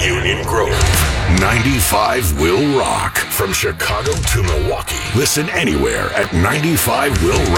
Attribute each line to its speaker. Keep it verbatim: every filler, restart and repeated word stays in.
Speaker 1: Union Grove. ninety-five will rock. From Chicago to Milwaukee. Listen anywhere at ninety-five will rock.